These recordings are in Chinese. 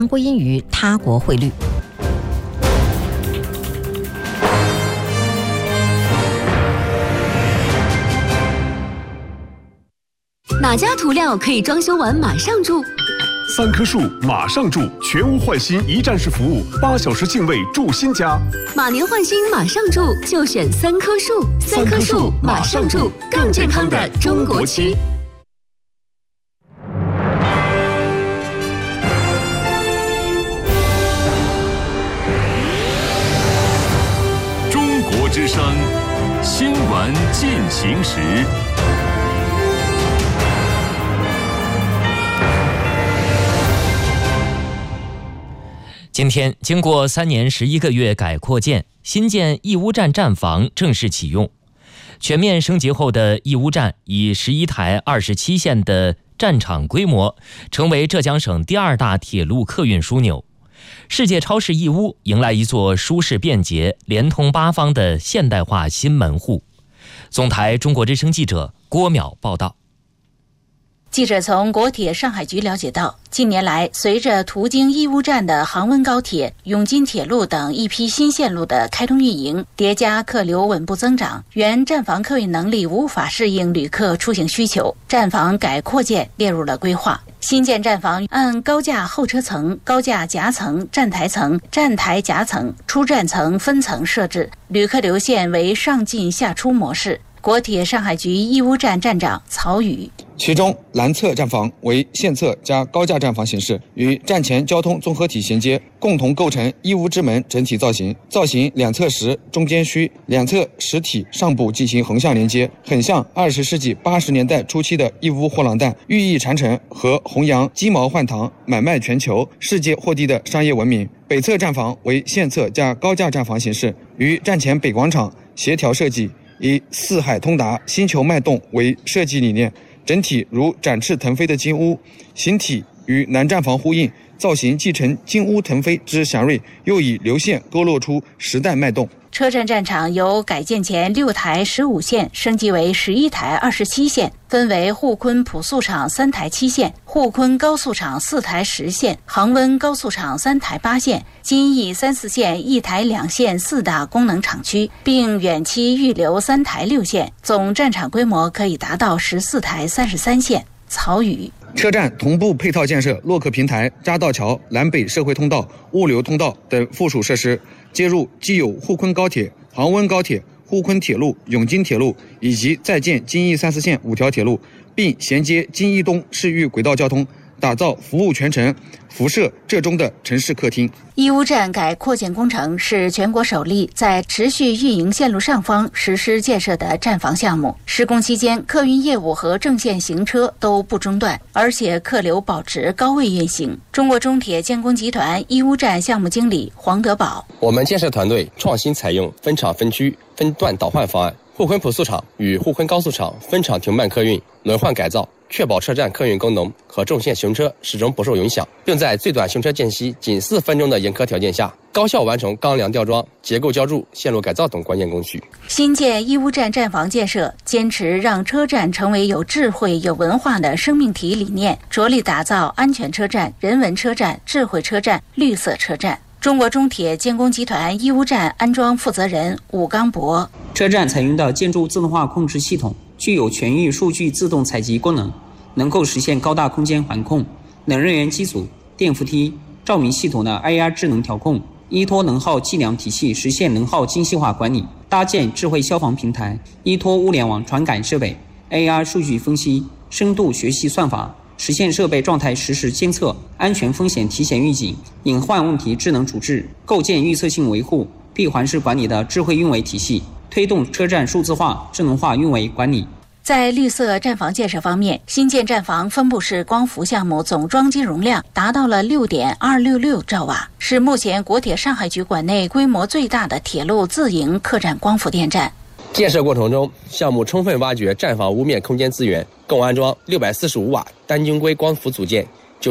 归因于他国汇率。 哪家涂料可以装修完马上住 ？3棵树马上住，全屋换新一站式服务，8小时净位住新家。 马年换新马上住，就选3棵树。3棵树马上住，更健康的中国区。 中国之声新闻进行时。 今天，经过3年11个月改扩建，新建义乌站站房正式启用。全面升级后的义乌站以11台27线的站场规模，成为浙江省第2大铁路客运枢纽。世界超市义乌迎来一座舒适便捷、连通8方的现代化新门户。总台中国之声记者郭淼报道。 记者从国铁上海局了解到，近年来，随着途经义乌站的杭温高铁、永金铁路等一批新线路的开通运营，叠加客流稳步增长，原站房客运能力无法适应旅客出行需求，站房改扩建列入了规划。新建站房按高架候车层、高架夹层、站台层、站台夹层、出站层分层设置，旅客流线为上进下出模式。国铁上海局义乌站站长曹宇， 其中南侧站房为线侧加高架站房形式，与站前交通综合体衔接，共同构成义乌之门整体造型。造型两侧实，中间虚，两侧实体上部进行横向连接，很像20世纪80年代初期的义乌货郎蛋，寓意传承和弘扬鸡毛换糖、买卖全球、世界货地的商业文明。北侧站房为线侧加高架站房形式，与站前北广场协调设计，以四海通达、星球脉动为设计理念，整体如展翅腾飞的金乌，形体与南站房呼应，造型继承金乌腾飞之祥瑞，又以流线勾勒出时代脉动。 车站站场由改建前6台15线升级为11台27线，分为沪昆普速场3台7线、沪昆高速场4台10线、杭温高速场3台8线、金义3、4线1台2线4大功能厂区，并远期预留3台6线，总站场规模可以达到14台33线。曹宇， 车站同步配套建设洛克平台、匝道桥、南北社会通道、物流通道等附属设施，接入既有沪昆高铁、杭温高铁、沪昆铁路、永金铁路以及在建金义3、4线5条铁路，并衔接金义东市域轨道交通，打造服务全城、辐射浙中的城市客厅。 义乌站改扩建工程是全国首例在持续运营线路上方实施建设的站房项目。施工期间，客运业务和正线行车都不中断，而且客流保持高位运行。中国中铁建工集团义乌站项目经理黄德宝， 我们建设团队创新采用分场分区、分段倒换方案，沪昆普速场与沪昆高速场分场停办客运，轮换改造，确保车站客运功能和重线行车始终不受影响，并在最短行车间隙仅4分钟的严苛条件下，高效完成钢梁吊装、结构浇筑、线路改造等关键工序。 新建义乌站站房建设坚持让车站成为有智慧、有文化的生命体理念，着力打造安全车站、人文车站、智慧车站、绿色车站。中国中铁建工集团义乌站安装负责人武刚博， 车站采用的建筑自动化控制系统具有全域数据自动采集功能，能够实现高大空间环控、冷热源机组、电扶梯、照明系统的 IR 智能调控，依托能耗计量体系实现能耗精细化管理，搭建智慧消防平台，依托物联网传感设备、AR 数据分析、深度学习算法，实现设备状态实时监测、安全风险提前预警、隐患问题智能处置，构建预测性维护、闭环式管理的智慧运维体系，推动车站数字化、智能化运维管理。 在绿色站房建设方面，新建站房分布式光伏项目总装机容量达到了6.266兆瓦，是目前国铁上海局管内规模最大的铁路自营客站光伏电站。 建设过程中，项目充分挖掘站房屋面空间资源，共安装645瓦单晶硅光伏组件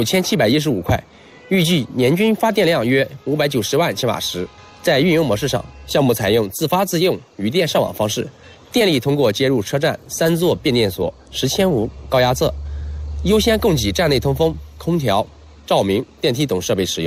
9715块，预计年均发电量约590万千瓦时。在运营模式上，项目采用自发自用、余电上网方式，电力通过接入车站3座变电所、10千伏高压侧，优先供给站内通风、空调、照明、电梯等设备使用。